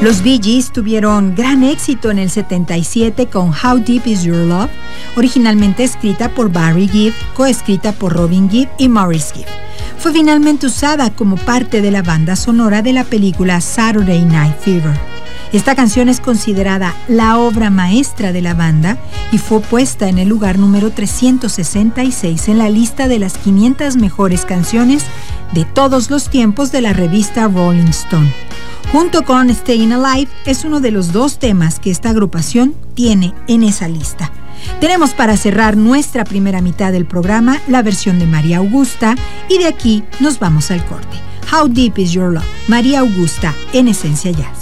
Los Bee Gees tuvieron gran éxito en el 77 con How Deep Is Your Love, originalmente escrita por Barry Gibb, coescrita por Robin Gibb y Maurice Gibb. Fue finalmente usada como parte de la banda sonora de la película Saturday Night Fever. Esta canción es considerada la obra maestra de la banda y fue puesta en el lugar número 366 en la lista de las 500 mejores canciones de todos los tiempos de la revista Rolling Stone. Junto con Staying Alive, es uno de los 2 temas que esta agrupación tiene en esa lista. Tenemos para cerrar nuestra primera mitad del programa la versión de María Augusta y de aquí nos vamos al corte. How Deep Is Your Love, María Augusta en Esencia Jazz.